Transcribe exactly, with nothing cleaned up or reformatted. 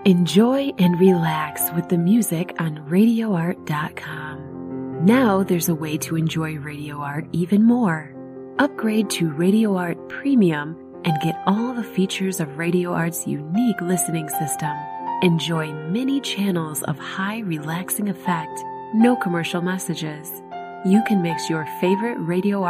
Enjoy and relax with the music on radio art dot com. Now there's a way to enjoy Radio Art even more. Upgrade to Radio Art Premium and get all the features of Radio Art's unique listening system. Enjoy many channels of high relaxing effect, no commercial messages. You can mix your favorite Radio Art